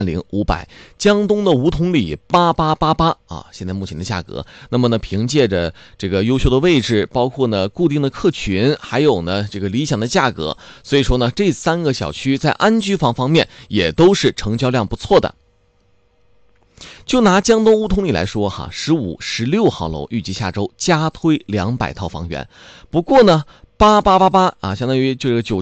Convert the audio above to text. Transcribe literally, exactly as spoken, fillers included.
零五百，江东的梧桐里八八八八啊，现在目前的价格。那么呢，凭借着这个优秀的位置，包括呢固定的客群，还有呢这个理想的价格，所以说呢这三个小区在安居房方面也都是成交量不错的。就拿江东梧桐里来说哈，十五、十六号楼预计下周加推两百套房源。不过呢，八八八八啊，相当于这个九。